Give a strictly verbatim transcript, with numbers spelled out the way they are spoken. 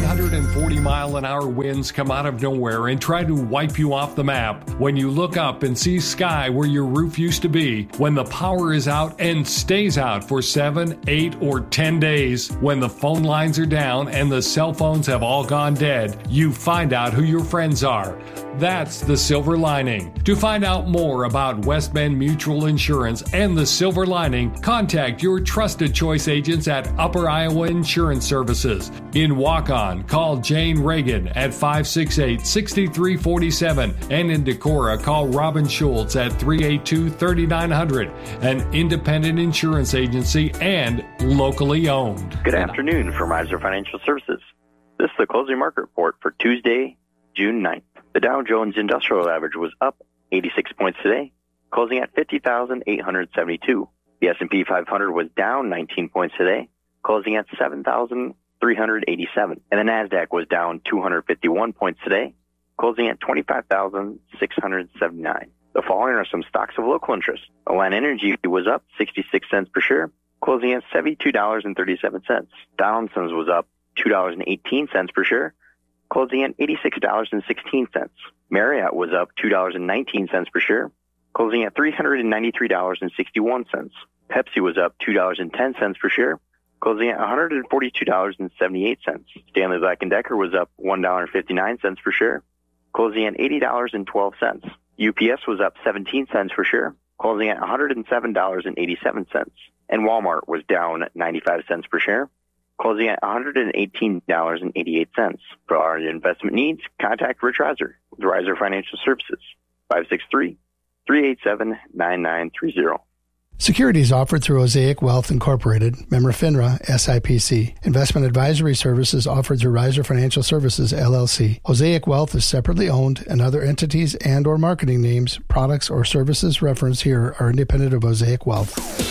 hundred forty mile an hour winds come out of nowhere and try to wipe you off the map. When you look up and see sky where your roof used to be, when the power is out and stays out for seven, eight, or ten days, when the phone lines are down and the cell phones have all gone dead, you find out who your friends are. That's the silver lining. To find out more about West Bend Mutual Insurance and the silver lining, contact your trusted choice agents at Upper Iowa Insurance Services. In Waukon, call Jane Reagan at five six eight, six three four seven, and in Decorah, call Robin Schultz at three eight two, three nine zero zero, an independent insurance agency and locally owned. Good afternoon from Riser Financial Services. This is the closing market report for Tuesday, June ninth. The Dow Jones Industrial Average was up eighty-six points today, closing at fifty thousand eight hundred seventy-two. The S and P five hundred was down nineteen points today, closing at seven thousand three hundred eighty-seven. And the NASDAQ was down two hundred fifty-one points today, closing at twenty-five thousand six hundred seventy-nine. The following are some stocks of local interest. Alliant Energy was up sixty-six cents per share, closing at seventy-two dollars and thirty-seven cents. Donaldson's was up two dollars and eighteen cents per share, closing at eighty-six dollars and sixteen cents. Marriott was up two dollars and nineteen cents per share, closing at three hundred ninety-three dollars and sixty-one cents. Pepsi was up two dollars and ten cents per share, closing at one hundred forty-two dollars and seventy-eight cents. Stanley Black and Decker was up one dollar and fifty-nine cents per share, closing at eighty dollars and twelve cents. U P S was up seventeen cents per share, closing at one hundred seven dollars and eighty-seven cents. And Walmart was down ninety-five cents per share, closing at one hundred eighteen dollars and eighty-eight cents. For our investment needs, contact Rich Riser with Riser Financial Services, five six three, three eight seven, nine nine three zero. Securities offered through Osaic Wealth Incorporated, member FINRA, S I P C. Investment advisory services offered through Riser Financial Services, L L C. Osaic Wealth is separately owned, and other entities and or marketing names, products, or services referenced here are independent of Osaic Wealth.